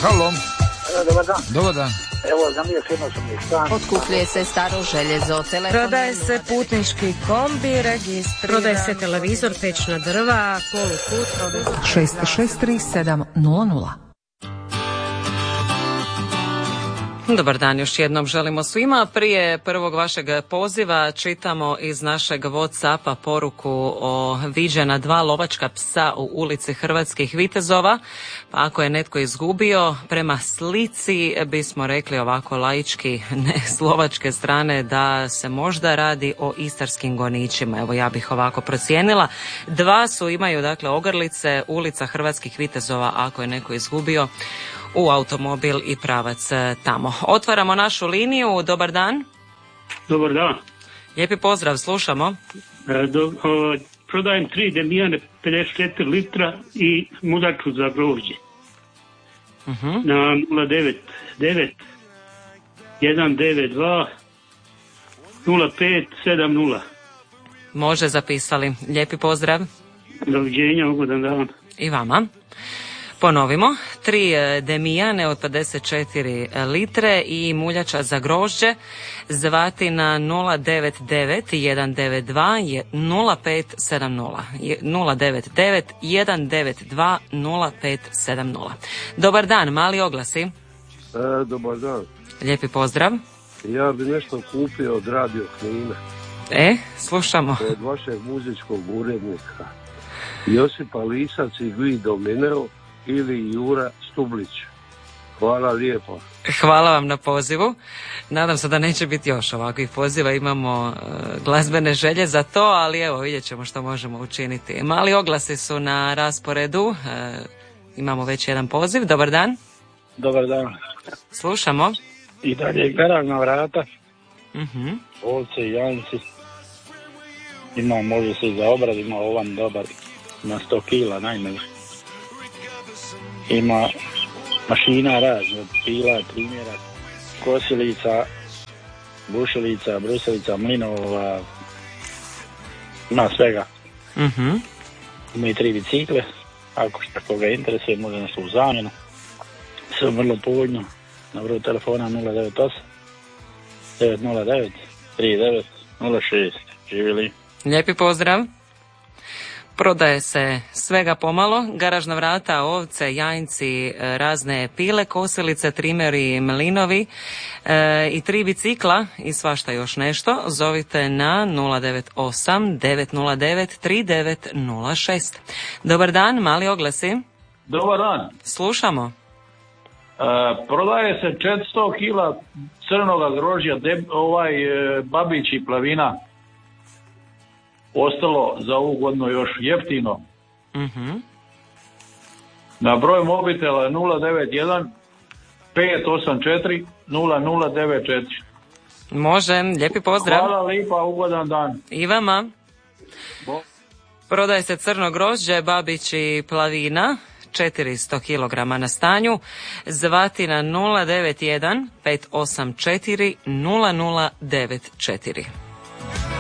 Halo. Dobar dan. Dobar dan. Evo, za mije firma sam mi stan. Otkupljuje se staro željezo, telefon. Prodaje se putnički kombi, registriran. Prodaje se televizor, pečna drva, poluput. 663700. Dobar dan još jednom želimo svima. Prije prvog vašeg poziva čitamo iz našeg WhatsAppa poruku o viđena 2 lovačka psa u ulici Hrvatskih vitezova. Pa ako je netko izgubio, prema slici bismo rekli ovako laički, ne s lovačke strane, da se možda radi o istarskim goničima. Evo ja bih ovako procijenila. 2 imaju dakle ogrlice, ulica Hrvatskih vitezova ako je neko izgubio u automobil i pravac tamo. Otvaramo našu liniju. Dobar dan. Dobar dan. Lijepi pozdrav, slušamo. Prodajem 3 Demijane 54 litra i mudaču za grožđe. Na 099 192 0570. Može, zapisali. Lijepi pozdrav. Doviđenja, ugodan dan. I vama. Ponovimo, 3 Demijane od 54 litre i muljača za grožđe zvati na 099 192 0570. 099 192 0570. Dobar dan, mali oglasi. Dobar dan. Lijepi pozdrav. Ja bi nešto kupio od Radio Knina. Slušamo. Od vašeg muzičkog urednika. Josipa Lisac i Guido Mineo ili Jura Stublić. Hvala lijepo. Hvala vam na pozivu. Nadam se da neće biti još ovakvih poziva. Imamo glazbene želje za to, ali evo vidjet ćemo što možemo učiniti. Mali oglasi su na rasporedu. Imamo već jedan poziv. Dobar dan. Dobar dan. Slušamo. I dalje garažna vrata. Ovce i janjci. Ima, može se i za obrad, ima ovan dobar. Na 100 kila najmanje. Ima mašina razne, pila, primjera, kosilica, bušilica, brusilica, mlinova, ima svega. Ima i 3 bicikle, ako što koga interesuje, može nešto u zamjenu. Sve vrlo povoljno, na broj telefona 098 909 3906. Živjeli. Lijepi pozdrav. Prodaje se svega pomalo, garažna vrata, ovce, janjci, razne pile, kosilice, trimeri, mlinovi i 3 bicikla i svašta još nešto. Zovite na 098 909 3906. Dobar dan, mali oglasi. Dobar dan. Slušamo. Prodaje se 400 kila crnoga grožđa, babić i plavina. Ostalo za ovu godinu još jeftino. Na broj mobitela 091 584 0094. Može, lijepi pozdrav. Hvala lipa, ugodan dan. I vama. Prodaje se crno grožđe, babić i plavina, 400 kg na stanju. Zvati na 091 584 0094.